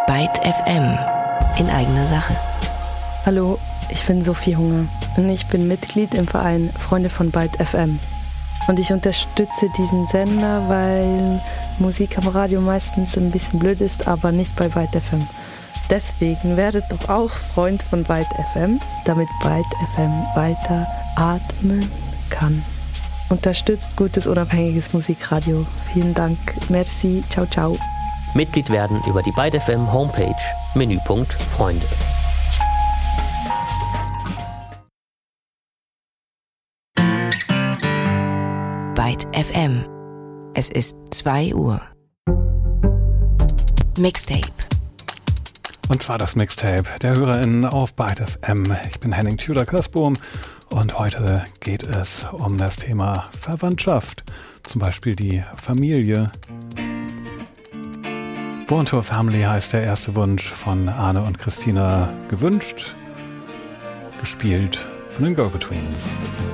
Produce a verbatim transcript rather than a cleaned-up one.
Byte F M in eigener Sache. Hallo, ich bin Sophie Hunger und ich bin Mitglied im Verein Freunde von Byte F M. Und ich unterstütze diesen Sender, weil Musik am Radio meistens ein bisschen blöd ist, aber nicht bei Byte F M. Deswegen werdet doch auch Freund von Byte F M, damit Byte F M weiter atmen kann. Unterstützt gutes, unabhängiges Musikradio. Vielen Dank. Merci. Ciao, ciao. Mitglied werden über die Byte F M Homepage. Menüpunkt Freunde. Byte F M. Es ist zwei Uhr. Mixtape. Und zwar das Mixtape der HörerInnen auf Byte F M. Ich bin Henning Tudor-Kasbohm und heute geht es um das Thema Verwandtschaft. Zum Beispiel die Familie. Born to a Family heißt der erste Wunsch von Arne und Christina gewünscht. Gespielt von den Go-Betweens.